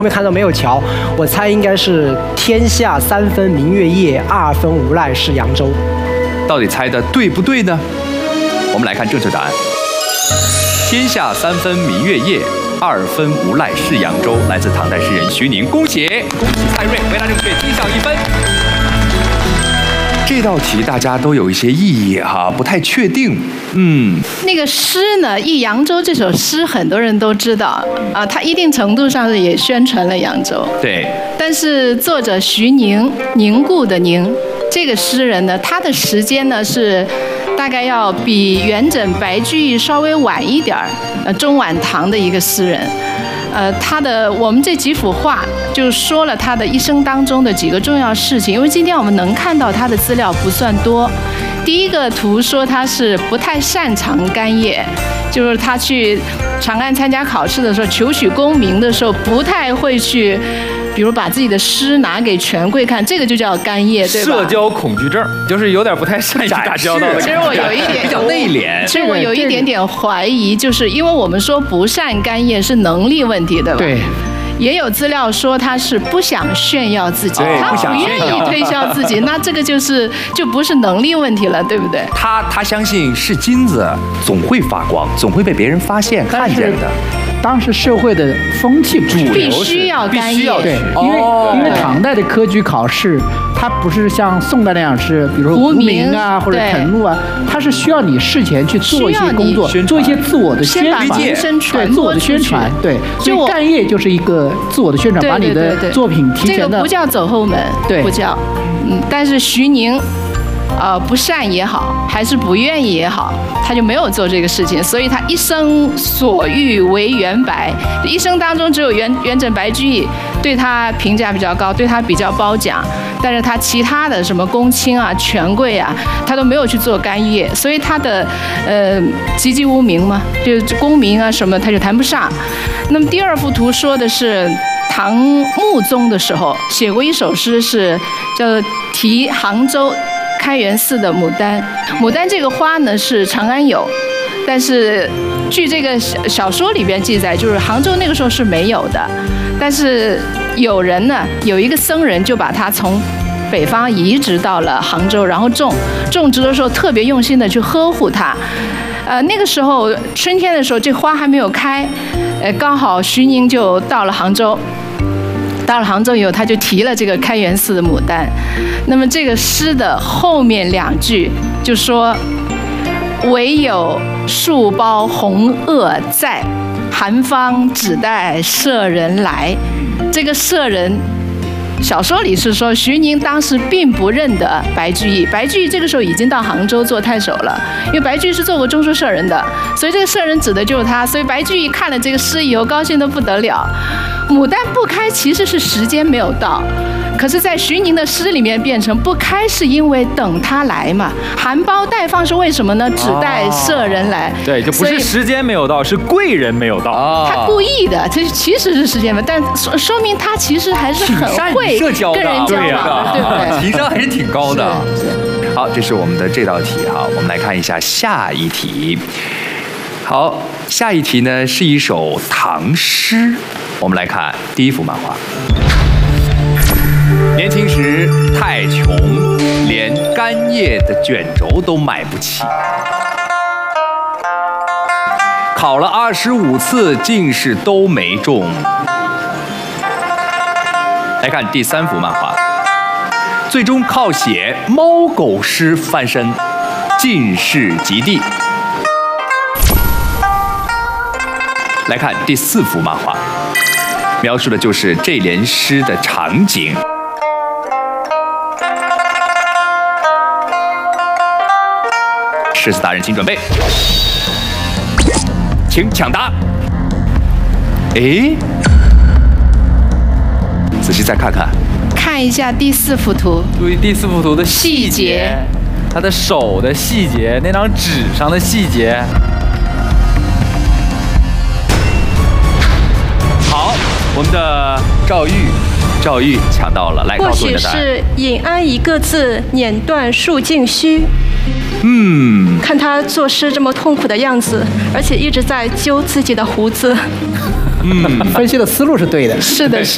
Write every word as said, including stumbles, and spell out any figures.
后面看到没有桥，我猜应该是天下三分明月夜，二分无赖是扬州。 到底猜的对不对呢？我们来看正确答案。天下三分明月夜，二分无赖是扬州，来自唐代诗人徐宁。恭喜恭喜蔡瑞，回答正确，记上一分。这道题大家都有一些异议哈，不太确定。嗯， 那个诗呢，《忆扬州》这首诗很多人都知道啊，它一定程度上也宣传了扬州。 对。 但是作者徐宁，凝固的凝，这个诗人呢，他的时间呢是大概要比元稹、白居易稍微晚一点儿，呃，中晚唐的一个诗人。呃，他的我们这几幅画就说了他的一生当中的几个重要事情，因为今天我们能看到他的资料不算多。第一个图说他是不太擅长干业，就是他去长安参加考试的时候，求取功名的时候，不太会去，比如把自己的诗拿给权贵看，这个就叫干业，对吧？ 社交恐惧症，就是有点不太善于打交道的。 其实我有一点比较内敛。 其实我有一点点怀疑，就是因为我们说不善干业是能力问题，对吧？ 对。 也有资料说他是不想炫耀自己，他不愿意推销自己，那这个就是就不是能力问题了，对不对？ 他他相信是金子总会发光，总会被别人发现看见的。 当时社会的风气主流必须要干业， 对，因为、哦、因为唐代的科举考试，它不是像宋代那样是，比如说无名啊或者誊录啊，它是需要你事前去做一些工作，做一些自我的宣传，对，自我的宣传，对，所以干业就是一个自我的宣传，把你的作品提前的， 这个不叫走后门， 对， 不叫，嗯，但是徐宁。呃，不善也好，还是不愿意也好，他就没有做这个事情，所以他一生所欲为元白，一生当中只有元元稹、白居易对他评价比较高，对他比较褒奖，但是他其他的什么公卿啊、权贵啊，他都没有去做干业，所以他的呃籍籍无名嘛，就是功名啊什么他就谈不上。那么第二幅图说的是唐穆宗的时候写过一首诗，是叫做题杭州开元寺的牡丹。牡丹这个花呢是长安有，但是据这个小说里边记载，就是杭州那个时候是没有的，但是有人呢，有一个僧人就把它从北方移植到了杭州，然后种种植的时候特别用心的去呵护它。呃，那个时候春天的时候，这花还没有开，呃，刚好徐宁就到了杭州。到了杭州以后，他就题了这个开元寺的牡丹。那么这个诗的后面两句就说：“唯有树苞红萼在，寒芳只待舍人来。”这个舍人，小说里是说徐宁当时并不认得白居易，白居易这个时候已经到杭州做太守了，因为白居易是做过中书舍人的，所以这个舍人指的就是他。所以白居易看了这个诗以后，高兴得不得了。牡丹不开其实是时间没有到，可是在徐宁的诗里面变成不开是因为等他来嘛，含苞待放是为什么呢？只待舍人来。 哦、对，就不是时间没有到，是贵人没有到。 哦、 他故意的，这其实是时间没，但说说明他其实还是很会跟人交往的，对不对？ 情商还是挺高的。好，这是我们的这道题哈，我们来看一下下一题。好，下一题呢是一首唐诗，我们来看第一幅漫画。年轻时太穷，连干叶的卷轴都买不起，考了二十五次进士都没中。来看第三幅漫画，最终靠写猫狗诗翻身，进士及第。来看第四幅漫画，描述的就是这联诗的场景。诗词达人请准备，请抢答。哎，仔细再看看， 看一下第四幅图， 注意第四幅图的细节，他的手的细节，那张纸上的细节。好，我们的赵玉，赵玉抢到了，来告诉我的答案。 或许是引安一个字，碾断数径虚。 嗯， 看他作诗这么痛苦的样子，而且一直在揪自己的胡子。 嗯，分析的思路是对的。 是的，是。